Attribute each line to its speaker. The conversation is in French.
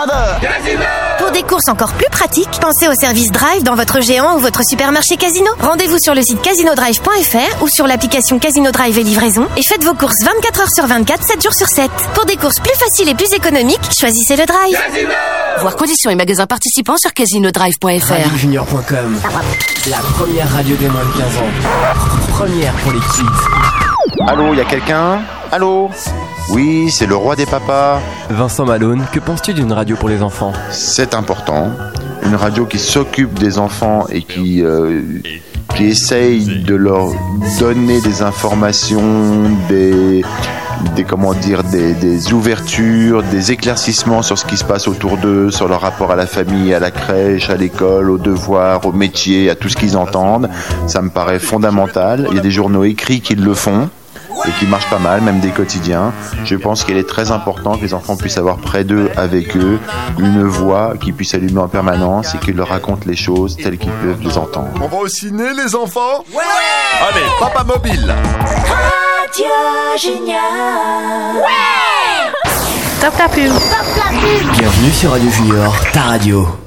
Speaker 1: Pour des courses encore plus pratiques, pensez au service Drive dans votre géant ou votre supermarché Casino. Rendez-vous sur le site casinodrive.fr ou sur l'application Casino Drive et livraison et faites vos courses 24 heures sur 24, 7 jours sur 7. Pour des courses plus faciles et plus économiques, choisissez le Drive.
Speaker 2: Casino.
Speaker 3: Voir conditions et magasins participants sur casinodrive.fr.
Speaker 4: RadioJunior.com, la première radio des moins de 15 ans. Première pour les kids.
Speaker 5: Allô, y a quelqu'un ? Allô ? Oui, c'est le roi des papas.
Speaker 4: Vincent Malone, que penses-tu d'une radio pour les enfants ?
Speaker 5: C'est important. Une radio qui s'occupe des enfants et qui essaye de leur donner des informations, des ouvertures, des éclaircissements sur ce qui se passe autour d'eux, sur leur rapport à la famille, à la crèche, à l'école, aux devoirs, au métier, à tout ce qu'ils entendent. Ça me paraît fondamental. Il y a des journaux écrits qui le font et qui marchent pas mal, même des quotidiens. Je pense qu'il est très important que les enfants puissent avoir près d'eux, avec eux, une voix qui puisse allumer en permanence et qui leur raconte les choses telles qu'ils peuvent les entendre.
Speaker 6: On va au ciné, les enfants ?
Speaker 2: Ouais.
Speaker 6: Allez, papa mobile.
Speaker 2: Radio Junior. Ouais.
Speaker 1: Top la pub.
Speaker 4: Bienvenue sur Radio Junior, ta radio.